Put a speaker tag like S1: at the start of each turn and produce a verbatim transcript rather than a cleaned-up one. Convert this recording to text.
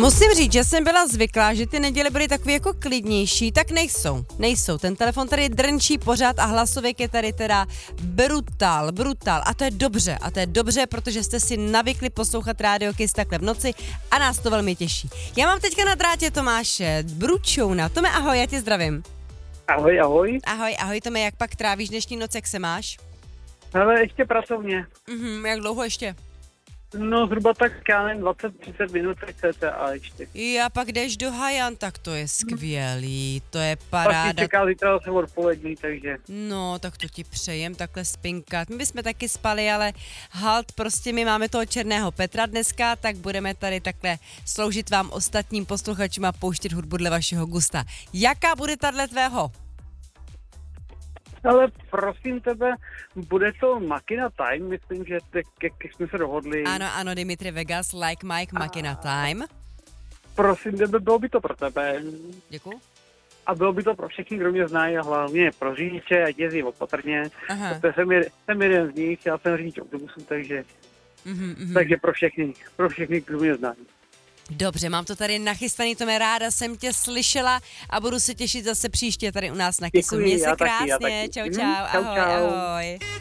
S1: Musím říct, že jsem byla zvyklá, že ty neděle byly takové jako klidnější, tak nejsou, nejsou. Ten telefon tady drnčí pořád a hlasověk je tady teda brutál, brutál. A to je dobře, a to je dobře, protože jste si navykli poslouchat Radio Kiss takhle v noci a nás to velmi těší. Já mám teďka na drátě Tomáše Bručouna. Tome, ahoj, já tě zdravím.
S2: Ahoj, ahoj.
S1: Ahoj, ahoj, Tome, jak pak trávíš dnešní noc, jak se máš?
S2: Ale ještě pracovně.
S1: Mhm, jak dlouho ještě?
S2: No zhruba tak, já nevím, dvacet třicet minut, tak cca ještě.
S1: Já pak jdeš do Hajan, tak to je skvělý, to je
S2: Pak
S1: paráda.
S2: si čeká zítra zase odpolední, takže.
S1: No, tak to ti přejem takhle spinkat. My bychom taky spali, ale halt, prostě my máme toho černého Petra dneska, tak budeme tady takhle sloužit vám ostatním posluchačům a pouštět hudbu dle vašeho gusta. Jaká bude tahle tvého?
S2: Ale prosím tebe, bude to Makina Time, myslím, že tak, jak jsme se dohodli.
S1: Ano, ano, Dimitri Vegas, Like Mike, Makina Time.
S2: Prosím tebe, bylo by to pro tebe.
S1: Děkuju.
S2: A bylo by to pro všechny, kdo mě znají, a hlavně pro řidiče, ať jezdí opatrně.
S1: Aha.
S2: Protože jsem, je, jsem jeden z nich, já jsem řidič autobusu, takže,
S1: Mhm, mhm.
S2: takže pro všechny, pro všechny, kdo mě znají.
S1: Dobře, mám to tady nachystaný, Tome, ráda jsem tě slyšela a budu se těšit zase příště tady u nás na Kissu.
S2: Děkuji,
S1: Měj se
S2: já taky, já
S1: krásně,
S2: taky.
S1: čau,
S2: Mhm,
S1: čau,
S2: čau,
S1: ahoj,
S2: čau.
S1: ahoj.